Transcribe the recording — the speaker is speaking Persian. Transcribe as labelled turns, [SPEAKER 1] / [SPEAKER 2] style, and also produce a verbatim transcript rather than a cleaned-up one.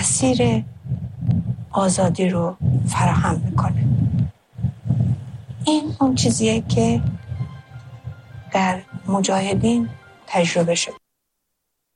[SPEAKER 1] مسیر آزادی رو فراهم میکنه. این اون چیزیه که در مجاهدین تجربه شد.